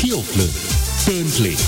ที่ยวเพลินเพลินเพลง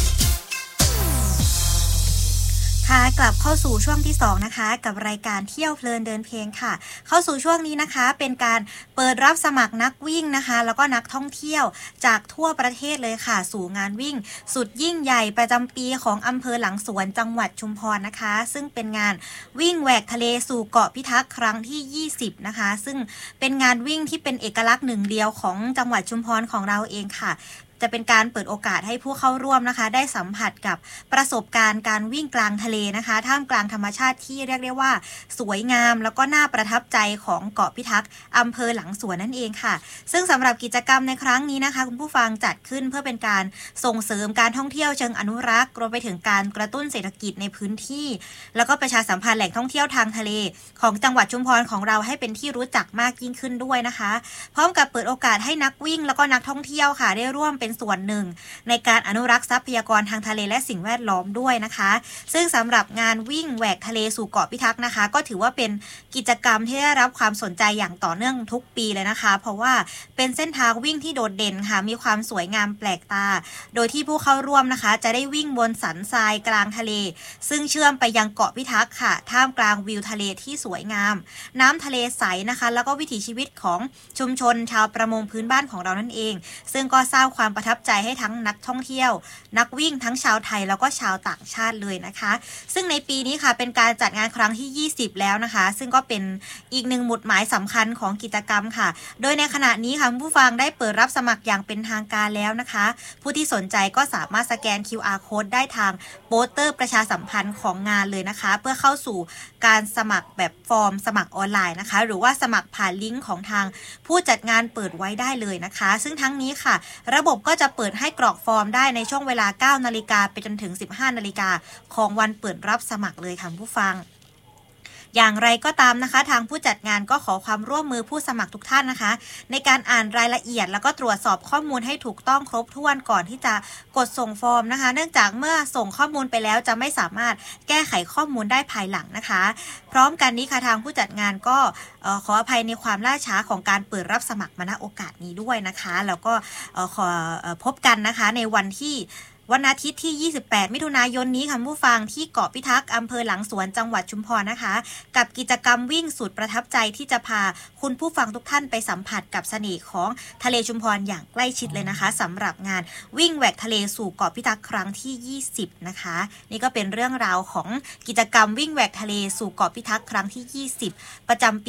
ค่ะกลับเข้าสู่ช่วงที่2นะคะกับรายการเที่ยวเพลินเดินเพลงค่ะเข้าสู่ช่วงนี้นะคะเป็นการเปิดรับสมัครนักวิ่งนะคะแล้วก็นักท่องเที่ยวจากทั่วประเทศเลยค่ะสู่งานวิ่งสุดยิ่งใหญ่ประจำปีของอำเภอหลังสวนจังหวัดชุมพรนะคะซึ่งเป็นงานวิ่งแหวกทะเลสู่เกาะพิทักษ์ครั้งที่20นะคะซึ่งเป็นงานวิ่งที่เป็นเอกลักษณ์หนึ่งเดียวของจังหวัดชุมพรของเราเองค่ะจะเป็นการเปิดโอกาสให้ผู้เข้าร่วมนะคะได้สัมผัสกับประสบการณ์การวิ่งกลางทะเลนะคะท่ามกลางธรรมชาติที่เรียกได้ว่าสวยงามแล้วก็น่าประทับใจของเกาะพิทักษ์อำเภอหลังสวนนั่นเองค่ะซึ่งสำหรับกิจกรรมในครั้งนี้นะคะคุณผู้ฟังจัดขึ้นเพื่อเป็นการส่งเสริมการท่องเที่ยวเชิงอนุรักษ์รวมไปถึงการกระตุ้นเศรษฐกิจในพื้นที่แล้วก็ประชาสัมพันธ์แหล่งท่องเที่ยวทางทะเลของจังหวัดชุมพรของเราให้เป็นที่รู้จักมากยิ่งขึ้นด้วยนะคะพร้อมกับเปิดโอกาสให้นักวิ่งแล้วก็นักท่องเที่ยวค่ะได้ร่วมเป็นส่วนหนึ่งในการอนุรักษ์ทรัพยากรทางทะเลและสิ่งแวดล้อมด้วยนะคะซึ่งสำหรับงานวิ่งแหวกทะเลสู่เกาะพิทักษ์นะคะก็ถือว่าเป็นกิจกรรมที่ได้รับความสนใจอย่างต่อเนื่องทุกปีเลยนะคะเพราะว่าเป็นเส้นทางวิ่งที่โดดเด่นค่ะมีความสวยงามแปลกตาโดยที่ผู้เข้าร่วมนะคะจะได้วิ่งบนสันทรายกลางทะเลซึ่งเชื่อมไปยังเกาะพิทักษ์ค่ะท่ามกลางวิวทะเลที่สวยงามน้ำทะเลใสนะคะแล้วก็วิถีชีวิตของชุมชนชาวประมงพื้นบ้านของเรานั่นเองซึ่งก็สร้างความประทับใจให้ทั้งนักท่องเที่ยวนักวิ่งทั้งชาวไทยแล้วก็ชาวต่างชาติเลยนะคะซึ่งในปีนี้ค่ะเป็นการจัดงานครั้งที่20แล้วนะคะซึ่งก็เป็นอีกหนึ่งหมุดหมายสำคัญของกิจกรรมค่ะโดยในขณะนี้ค่ะผู้ฟังได้เปิดรับสมัครอย่างเป็นทางการแล้วนะคะผู้ที่สนใจก็สามารถสแกน QR Code ได้ทางโปสเตอร์ประชาสัมพันธ์ของงานเลยนะคะเพื่อเข้าสู่การสมัครแบบฟอร์มสมัครออนไลน์นะคะหรือว่าสมัครผ่านลิงก์ของทางผู้จัดงานเปิดไว้ได้เลยนะคะซึ่งทั้งนี้ค่ะระบบก็จะเปิดให้กรอกฟอร์มได้ในช่วงเวลา 9 นาฬิกาไปจนถึง 15 นาฬิกาของวันเปิดรับสมัครเลยค่ะผู้ฟังอย่างไรก็ตามนะคะทางผู้จัดงานก็ขอความร่วมมือผู้สมัครทุกท่านนะคะในการอ่านรายละเอียดแล้วก็ตรวจสอบข้อมูลให้ถูกต้องครบถ้วนก่อนที่จะกดส่งฟอร์มนะคะเนื่องจากเมื่อส่งข้อมูลไปแล้วจะไม่สามารถแก้ไขข้อมูลได้ภายหลังนะคะพร้อมกันนี้ค่ะทางผู้จัดงานก็ขออภัยในความล่าช้าของการเปิดรับสมัครมาณโอกาสนี้ด้วยนะคะแล้วก็ขอพบกันนะคะในวันอาทิตย์ที่ 28 มิถุนายนนี้ค่ะผู้ฟังที่เกาะพิทักษ์อำเภอหลังสวนจังหวัดชุมพรนะคะกับกิจกรรมวิ่งสุดประทับใจที่จะพาคุณผู้ฟังทุกท่านไปสัมผัสกับเสน่ห์ของทะเลชุมพรอย่างใกล้ชิดเลยนะคะสำหรับงานวิ่งแหวกทะเลสู่เกาะพิทักษ์ครั้งที่20นะคะนี่ก็เป็นเรื่องราวของกิจกรรมวิ่งแหวกทะเลสู่เกาะพิทักษ์ครั้งที่20ประจำปี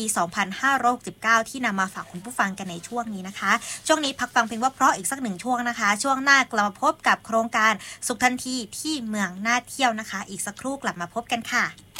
2569ที่นำมาฝากคุณผู้ฟังกันในช่วงนี้นะคะช่วงนี้พักฟังเพลงว่าเพราะอีกสักหนึ่งช่วงนะคะช่วงหน้ากลับมาพบกับโครงการสุขทันทีที่เมืองน่าเที่ยวนะคะอีกสักครู่กลับมาพบกันค่ะ